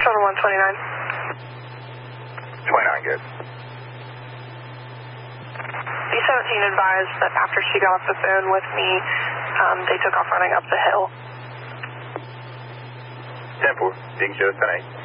Total 129. 29, good. B-17 advised that after she got off the phone with me, they took off running up the hill. 10-4, you can show us tonight.